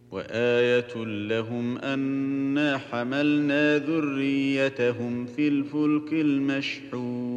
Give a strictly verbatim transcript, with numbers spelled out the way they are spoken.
وآية لهم أنا حملنا ذريتهم في الفلك المشحون